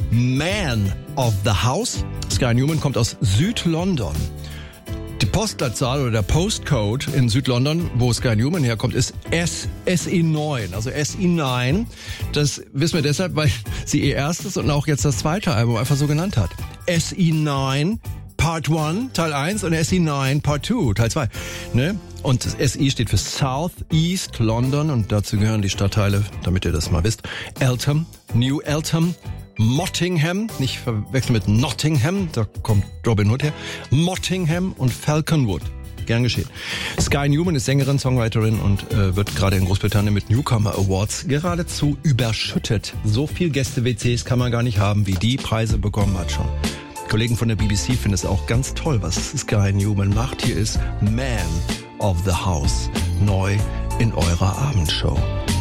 Man of the House. Sky Newman kommt aus Südlondon. Die Postleitzahl oder der Postcode in Südlondon, wo Sky Newman herkommt, ist SE9. Also SE9, das wissen wir deshalb, weil sie ihr erstes und auch jetzt das zweite Album einfach so genannt hat. SE9 Part 1, Teil 1 und SE9 Part 2, Teil 2. Ne? Und das SE steht für South East London und dazu gehören die Stadtteile, damit ihr das mal wisst, Eltham, New Eltham, Mottingham, nicht verwechseln mit Nottingham, da kommt Robin Hood her, Mottingham und Falconwood. Gern geschehen. Sky Newman ist Sängerin, Songwriterin und wird gerade in Großbritannien mit Newcomer Awards geradezu überschüttet. So viel Gäste-WCs kann man gar nicht haben, wie die Preise bekommen hat schon. Kollegen von der BBC finden es auch ganz toll, was Sky Newman macht. Hier ist Man of the House, neu in eurer Abendshow.